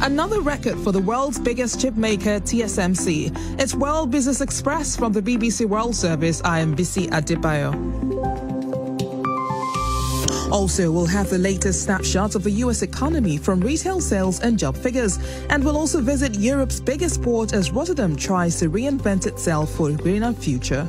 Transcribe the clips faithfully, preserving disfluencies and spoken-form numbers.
Another record for the world's biggest chip maker, T S M C. It's World Business Express from the B B C World Service. I am Bisi Adebayo. Also, we'll have the latest snapshots of the U S economy from retail sales and job figures. And we'll also visit Europe's biggest port as Rotterdam tries to reinvent itself for a greener future.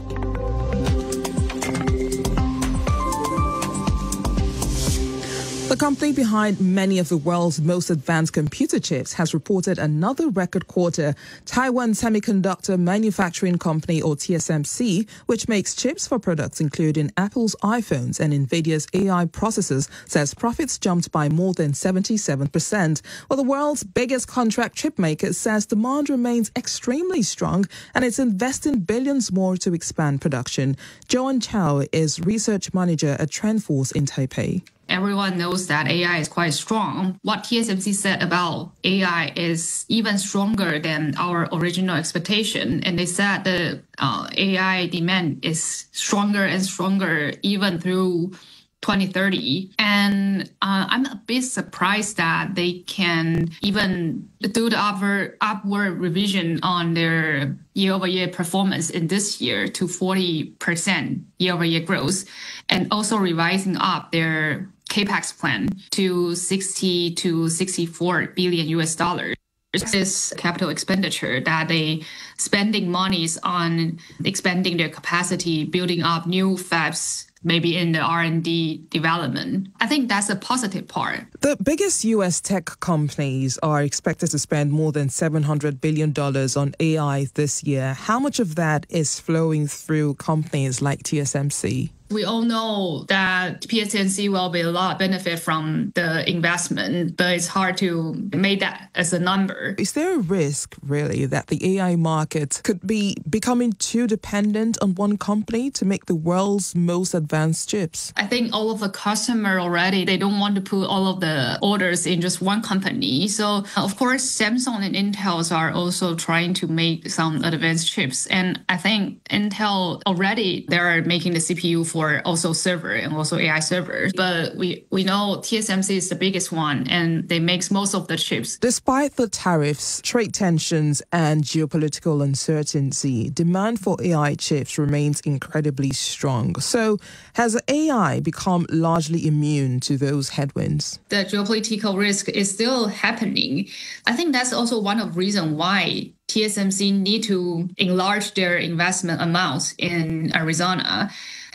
The company behind many of the world's most advanced computer chips has reported another record quarter. Taiwan Semiconductor Manufacturing Company, or T S M C, which makes chips for products including Apple's iPhones and Nvidia's A I processors, says profits jumped by more than seventy-seven percent. While the world's biggest contract chip maker says demand remains extremely strong and it's investing billions more to expand production. Joan Chow is research manager at TrendForce in Taipei. Everyone knows that A I is quite strong. What T S M C said about A I is even stronger than our original expectation. And they said the uh, A I demand is stronger and stronger even through twenty thirty. And uh, I'm a bit surprised that they can even do the upward, upward revision on their year-over-year performance in this year to forty percent year-over-year growth, and also revising up their CapEx plan to sixty to sixty-four billion U S dollars. This capital expenditure that they spending monies on expanding their capacity, building up new fabs, maybe in the R and D development. I think that's a positive part. The biggest U S tech companies are expected to spend more than seven hundred billion dollars on A I this year. How much of that is flowing through companies like T S M C? We all know that T S M C will be a lot of benefit from the investment, but it's hard to make that as a number. Is there a risk, really, that the A I market could be becoming too dependent on one company to make the world's most advanced chips? I think all of the customers already, they don't want to put all of the orders in just one company. So, of course, Samsung and Intel are also trying to make some advanced chips. And I think Intel already, they're making the C P U for for also server and also A I servers. But we, we know T S M C is the biggest one and they make most of the chips. Despite the tariffs, trade tensions and geopolitical uncertainty, demand for A I chips remains incredibly strong. So has A I become largely immune to those headwinds? The geopolitical risk is still happening. I think that's also one of the reasons why T S M C need to enlarge their investment amounts in Arizona.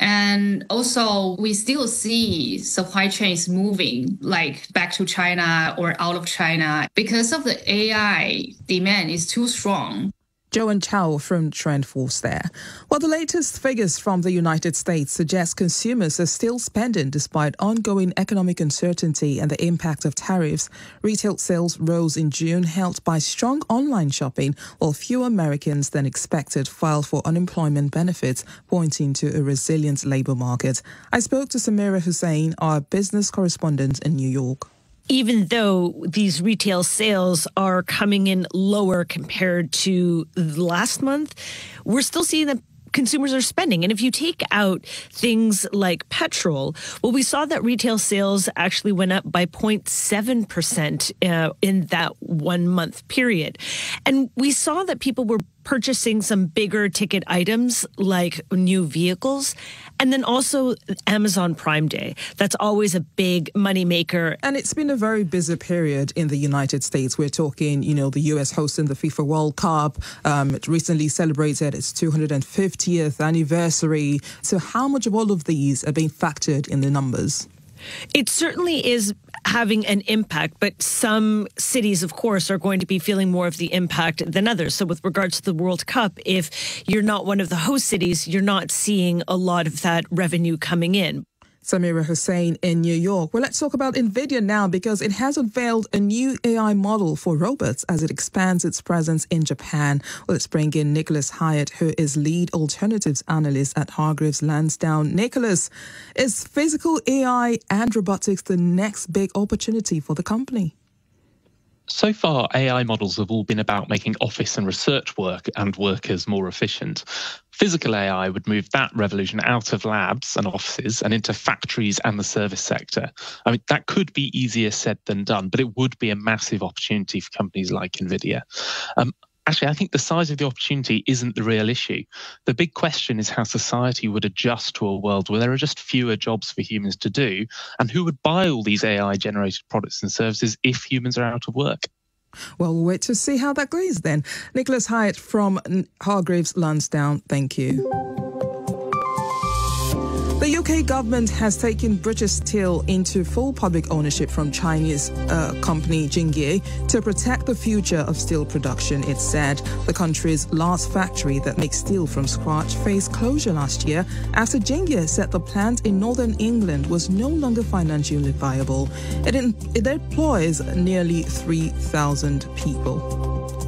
And also, we still see supply chains moving, like back to China or out of China, because of the A I demand is too strong. Joan Chow from TrendForce there. Well, the latest figures from the United States suggest consumers are still spending despite ongoing economic uncertainty and the impact of tariffs. Retail sales rose in June, helped by strong online shopping, while fewer Americans than expected filed for unemployment benefits, pointing to a resilient labor market. I spoke to Samira Hussain, our business correspondent in New York. Even though these retail sales are coming in lower compared to last month, we're still seeing that consumers are spending. And if you take out things like petrol, well, we saw that retail sales actually went up by zero point seven percent uh, in that one month period. And we saw that people were purchasing some bigger ticket items like new vehicles, and then also Amazon Prime Day. That's always a big moneymaker. And it's been a very busy period in the United States. We're talking, you know, the U S hosting the FIFA World Cup. Um, it recently celebrated its two hundred fiftieth anniversary. So how much of all of these are being factored in the numbers? It certainly is having an impact, but some cities, of course, are going to be feeling more of the impact than others. So with regards to the World Cup, if you're not one of the host cities, you're not seeing a lot of that revenue coming in. Samira Hussain in New York. Well, let's talk about NVIDIA now because it has unveiled a new A I model for robots as it expands its presence in Japan. Well, let's bring in Nicholas Hyatt, who is lead alternatives analyst at Hargreaves Lansdown. Nicholas, is physical A I and robotics the next big opportunity for the company? So far, A I models have all been about making office and research work and workers more efficient. Physical A I would move that revolution out of labs and offices and into factories and the service sector. I mean, that could be easier said than done, but it would be a massive opportunity for companies like NVIDIA. Um, Actually, I think the size of the opportunity isn't the real issue. The big question is how society would adjust to a world where there are just fewer jobs for humans to do, and who would buy all these A I-generated products and services if humans are out of work. Well, we'll wait to see how that goes then. Nicholas Hyatt from Hargreaves Lansdown, thank you. The U K government has taken British Steel into full public ownership from Chinese uh, company Jingye to protect the future of steel production, it said. The country's last factory that makes steel from scratch faced closure last year after Jingye said the plant in northern England was no longer financially viable. It, in, it employs nearly three thousand people.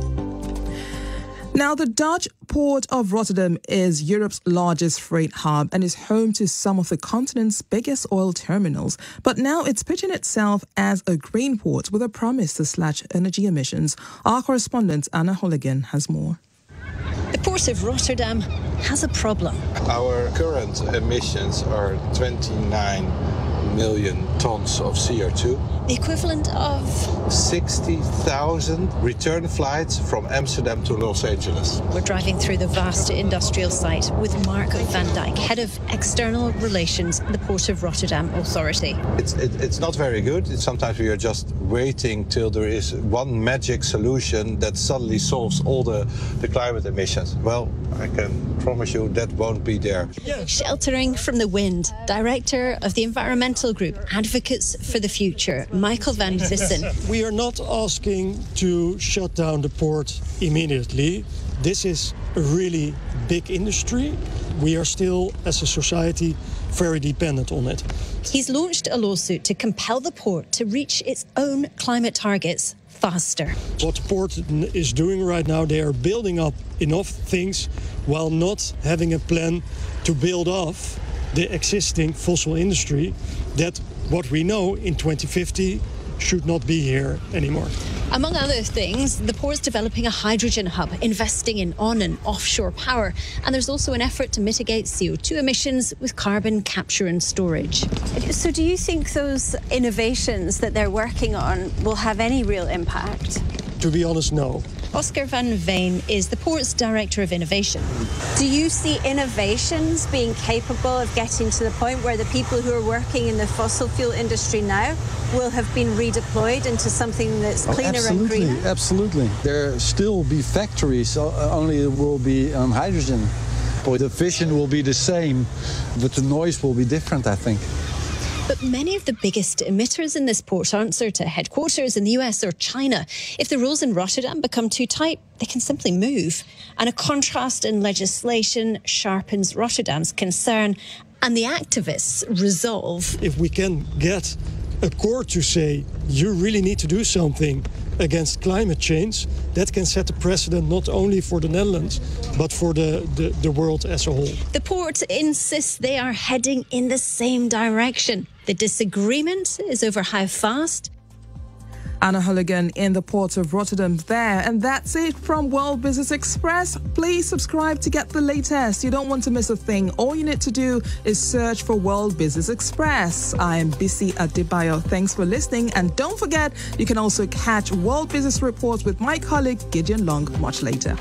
Now, the Dutch port of Rotterdam is Europe's largest freight hub and is home to some of the continent's biggest oil terminals. But now it's pitching itself as a green port with a promise to slash energy emissions. Our correspondent Anna Holligan has more. The port of Rotterdam has a problem. Our current emissions are twenty-nine million tons of C O two. The equivalent of sixty thousand return flights from Amsterdam to Los Angeles. We're driving through the vast industrial site with Mark van Dijk, Head of External Relations at the Port of Rotterdam Authority. It's, it, it's not very good. It's sometimes we are just waiting till there is one magic solution that suddenly solves all the, the climate emissions. Well, I can promise you that won't be there. Sheltering from the wind, Director of the Environmental Group Advocates for the Future, Michael van Vissen. We are not asking to shut down the port immediately. This is a really big industry. We are still, as a society, very dependent on it. He's launched a lawsuit to compel the port to reach its own climate targets faster. What the port is doing right now, they are building up enough things while not having a plan to build off the existing fossil industry that what we know in twenty fifty should not be here anymore. Among other things, the port's developing a hydrogen hub, investing in on and offshore power, and there's also an effort to mitigate C O two emissions with carbon capture and storage. So do you think those innovations that they're working on will have any real impact? To be honest, no. Oscar van Veen is the port's Director of Innovation. Do you see innovations being capable of getting to the point where the people who are working in the fossil fuel industry now will have been redeployed into something that's cleaner oh, and greener? Absolutely. There still be factories, only it will be um, hydrogen. The vision will be the same, but the noise will be different, I think. But many of the biggest emitters in this port answer to headquarters in the U S or China. If the rules in Rotterdam become too tight, they can simply move. And a contrast in legislation sharpens Rotterdam's concern and the activists' resolve. If we can get a court to say, you really need to do something against climate change, that can set a precedent not only for the Netherlands, but for the, the, the world as a whole. The port insists they are heading in the same direction. The disagreement is over how fast. Anna Hulligan in the port of Rotterdam there. And that's it from World Business Express. Please subscribe to get the latest. You don't want to miss a thing. All you need to do is search for World Business Express. I am Bisi Adebayo. Thanks for listening. And don't forget, you can also catch World Business Reports with my colleague Gideon Long much later.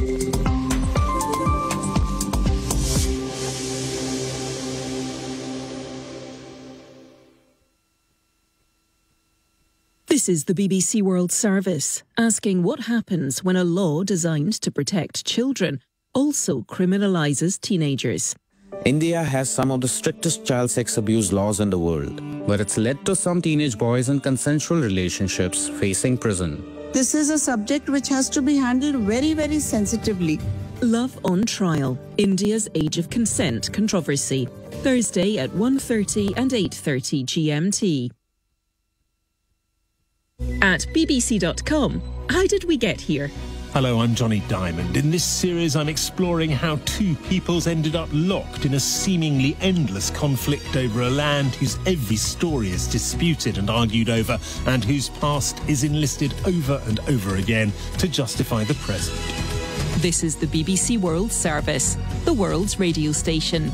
This is the B B C World Service, asking what happens when a law designed to protect children also criminalises teenagers. India has some of the strictest child sex abuse laws in the world, but it's led to some teenage boys in consensual relationships facing prison. This is a subject which has to be handled very, very sensitively. Love on Trial, India's Age of Consent controversy. Thursday at one thirty and eight thirty G M T. At B B C dot com, how did we get here? Hello, I'm Johnny Diamond. In this series, I'm exploring how two peoples ended up locked in a seemingly endless conflict over a land whose every story is disputed and argued over, and whose past is enlisted over and over again to justify the present. This is the B B C World Service, the world's radio station.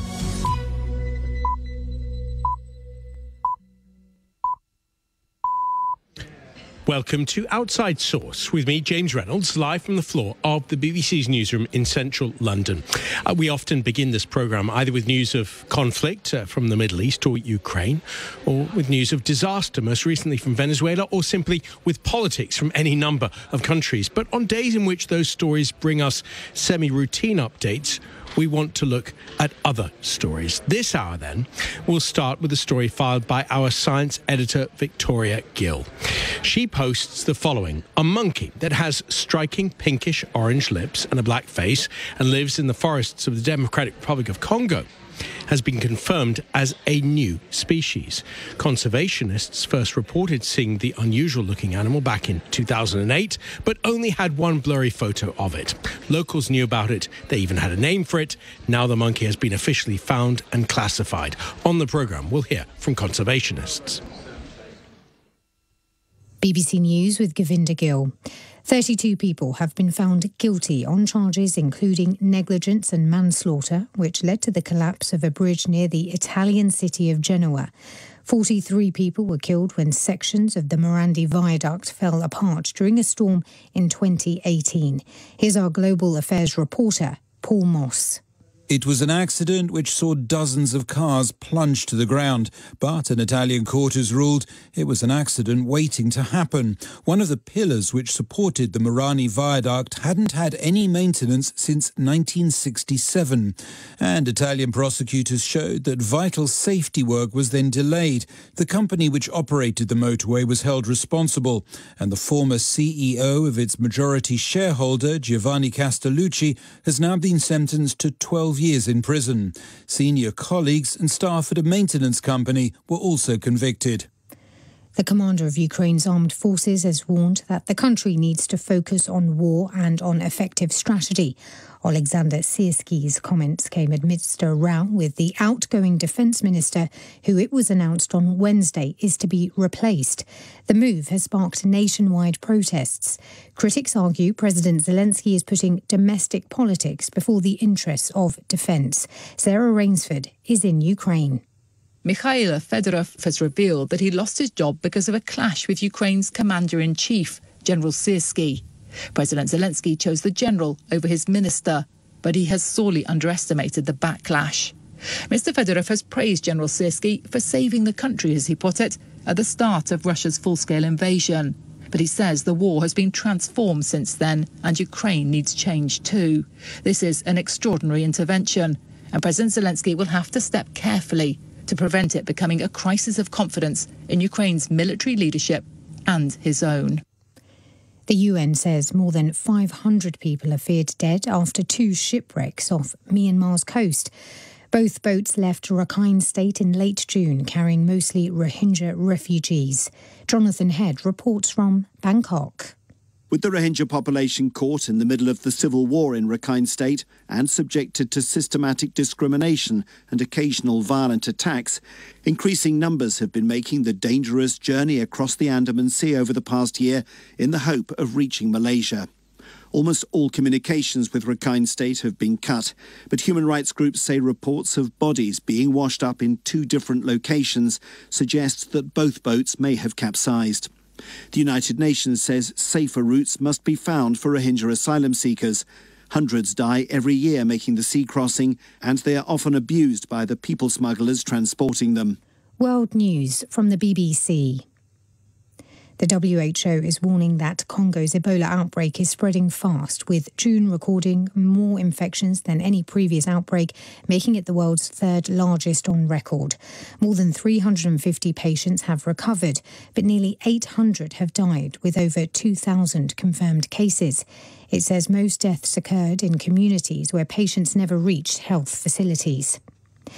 Welcome to Outside Source with me, James Reynolds, live from the floor of the B B C's newsroom in central London. Uh, we often begin this programme either with news of conflict uh, from the Middle East or Ukraine, or with news of disaster, most recently from Venezuela, or simply with politics from any number of countries. But on days in which those stories bring us semi-routine updates, we want to look at other stories. This hour, then, we'll start with a story filed by our science editor, Victoria Gill. She posts the following. A monkey that has striking pinkish-orange lips and a black face and lives in the forests of the Democratic Republic of Congo has been confirmed as a new species. Conservationists first reported seeing the unusual-looking animal back in two thousand eight, but only had one blurry photo of it. Locals knew about it. They even had a name for it. Now the monkey has been officially found and classified. On the programme, we'll hear from conservationists. B B C News with Govinda Gill. thirty-two people have been found guilty on charges including negligence and manslaughter, which led to the collapse of a bridge near the Italian city of Genoa. forty-three people were killed when sections of the Morandi Viaduct fell apart during a storm in twenty eighteen. Here's our global affairs reporter, Paul Moss. It was an accident which saw dozens of cars plunge to the ground, but an Italian court has ruled it was an accident waiting to happen. One of the pillars which supported the Morandi Viaduct hadn't had any maintenance since nineteen sixty-seven, and Italian prosecutors showed that vital safety work was then delayed. The company which operated the motorway was held responsible, and the former C E O of its majority shareholder, Giovanni Castellucci, has now been sentenced to twelve years in prison. Senior colleagues and staff at a maintenance company were also convicted. The commander of Ukraine's armed forces has warned that the country needs to focus on war and on effective strategy. Alexander Syrski's comments came amidst a row with the outgoing defence minister, who it was announced on Wednesday is to be replaced. The move has sparked nationwide protests. Critics argue President Zelensky is putting domestic politics before the interests of defence. Sarah Rainsford is in Ukraine. Mikhail Fedorov has revealed that he lost his job because of a clash with Ukraine's commander-in-chief, General Syrsky. President Zelensky chose the general over his minister, but he has sorely underestimated the backlash. Mister Fedorov has praised General Syrsky for saving the country, as he put it, at the start of Russia's full-scale invasion. But he says the war has been transformed since then, and Ukraine needs change too. This is an extraordinary intervention, and President Zelensky will have to step carefully to prevent it becoming a crisis of confidence in Ukraine's military leadership and his own. The U N says more than five hundred people are feared dead after two shipwrecks off Myanmar's coast. Both boats left Rakhine State in late June, carrying mostly Rohingya refugees. Jonathan Head reports from Bangkok. With the Rohingya population caught in the middle of the civil war in Rakhine State and subjected to systematic discrimination and occasional violent attacks, increasing numbers have been making the dangerous journey across the Andaman Sea over the past year in the hope of reaching Malaysia. Almost all communications with Rakhine State have been cut, but human rights groups say reports of bodies being washed up in two different locations suggests that both boats may have capsized. The United Nations says safer routes must be found for Rohingya asylum seekers. Hundreds die every year making the sea crossing, and they are often abused by the people smugglers transporting them. World News from the B B C. The W H O is warning that Congo's Ebola outbreak is spreading fast, with June recording more infections than any previous outbreak, making it the world's third largest on record. More than three hundred fifty patients have recovered, but nearly eight hundred have died, with over two thousand confirmed cases. It says most deaths occurred in communities where patients never reached health facilities.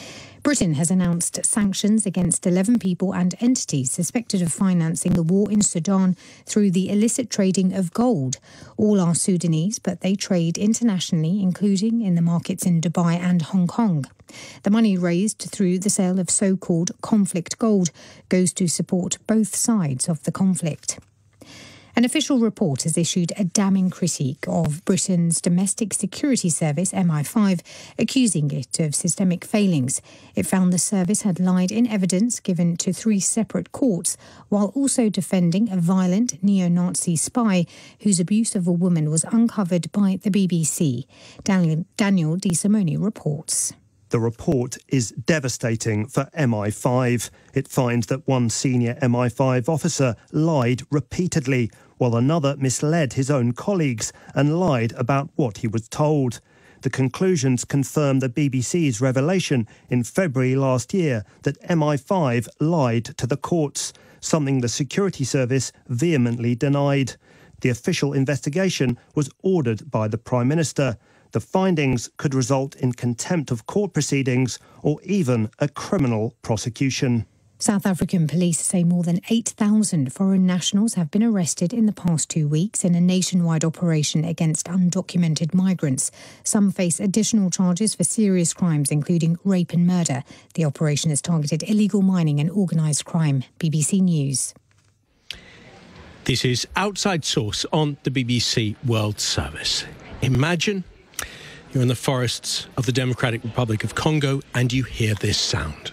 Britain has announced sanctions against eleven people and entities suspected of financing the war in Sudan through the illicit trading of gold. All are Sudanese, but they trade internationally, including in the markets in Dubai and Hong Kong. The money raised through the sale of so-called conflict gold goes to support both sides of the conflict. An official report has issued a damning critique of Britain's domestic security service, M I five, accusing it of systemic failings. It found the service had lied in evidence given to three separate courts, while also defending a violent neo-Nazi spy whose abuse of a woman was uncovered by the B B C. Daniel, Daniel Di Simone reports. The report is devastating for M I five. It finds that one senior M I five officer lied repeatedly, while another misled his own colleagues and lied about what he was told. The conclusions confirm the B B C's revelation in February last year that M I five lied to the courts, something the security service vehemently denied. The official investigation was ordered by the Prime Minister. The findings could result in contempt of court proceedings or even a criminal prosecution. South African police say more than eight thousand foreign nationals have been arrested in the past two weeks in a nationwide operation against undocumented migrants. Some face additional charges for serious crimes, including rape and murder. The operation has targeted illegal mining and organised crime. B B C News. This is Outside Source on the B B C World Service. Imagine you're in the forests of the Democratic Republic of Congo and you hear this sound.